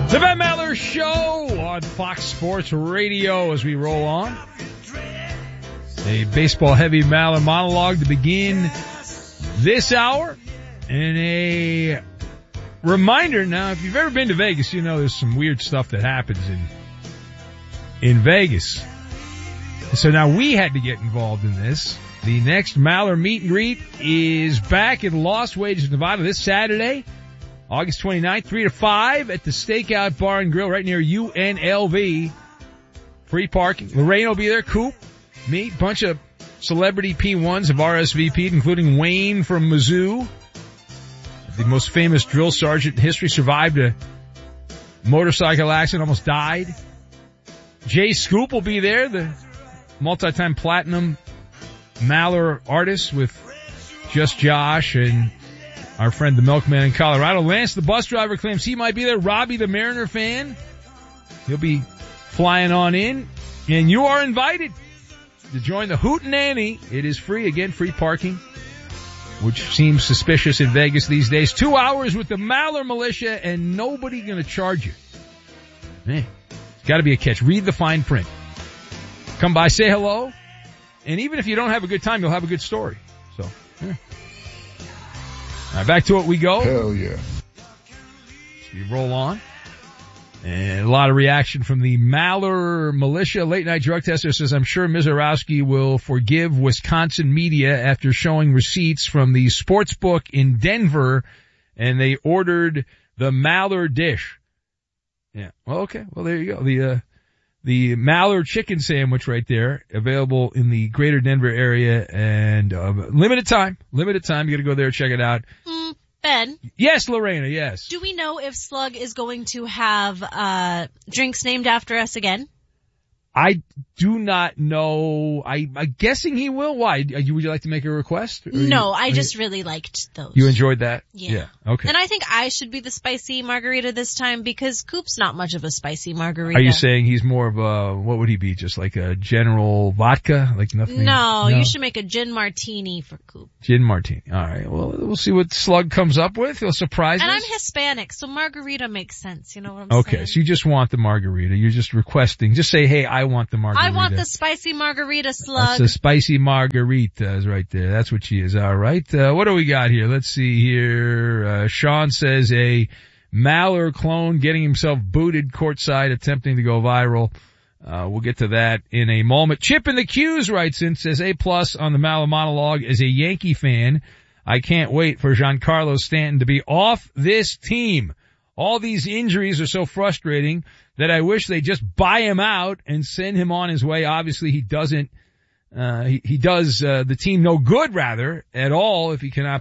The Ben Maller Show on Fox Sports Radio as we roll on. A baseball-heavy Maller monologue to begin this hour. And a reminder now, if you've ever been to Vegas, you know there's some weird stuff that happens in Vegas. So now we had to get involved in this. The next Maller meet and greet is back in Las Vegas, Nevada this Saturday, August 29th, 3 to 5 at the Stakeout Bar and Grill right near UNLV. Free parking. Lorraine will be there. Coop, me, bunch of celebrity P1s have RSVP'd, including Wayne from Mizzou. The most famous drill sergeant in history, survived a motorcycle accident, almost died. Jay Scoop will be there, the multi-time platinum Maller artist with Just Josh and our friend the Milkman in Colorado. Lance, the bus driver, claims he might be there. Robbie, the Mariner fan, he'll be flying on in. And you are invited to join the Hootenanny. It is free. Again, free parking, which seems suspicious in Vegas these days. 2 hours with the Maller Militia and nobody going to charge you. Man, it's got to be a catch. Read the fine print. Come by, say hello. And even if you don't have a good time, you'll have a good story. So, yeah. All right, back to it we go. Hell yeah. So we roll on. And a lot of reaction from the Maller Militia. Late night drug tester says, I'm sure Mizorowski will forgive Wisconsin media after showing receipts from the sports book in Denver, and they ordered the Maller dish. Yeah. Well, okay. Well, there you go. The Maller chicken sandwich right there, available in the greater Denver area, and limited time. You got to go there and check it out. Ben? Yes, Lorena, yes. Do we know if Slug is going to have drinks named after us again? I do not know. I'm guessing he will. Why? Would you like to make a request? No, I just really liked those. You enjoyed that? Yeah. Okay. And I think I should be the spicy margarita this time because Coop's not much of a spicy margarita. Are you saying he's more of a, what would he be? Just like a general vodka? Like nothing? No, you should make a gin martini for Coop. Gin martini. All right. Well, we'll see what Slug comes up with. He'll surprise us. And I'm Hispanic, so margarita makes sense. You know what I'm saying? Okay. So you just want the margarita. You're just requesting. Just say, hey, I want the margarita. I want the spicy margarita, Slug. That's the spicy margarita is right there. That's what she is. All right. What do we got here? Let's see here. Sean says a Maller clone getting himself booted courtside, attempting to go viral. We'll get to that in a moment. Chip in the Q's writes in, says A+ on the Maller monologue. As a Yankee fan, I can't wait for Giancarlo Stanton to be off this team. All these injuries are so frustrating that I wish they just buy him out and send him on his way. Obviously he doesn't, he does the team no good rather at all if he cannot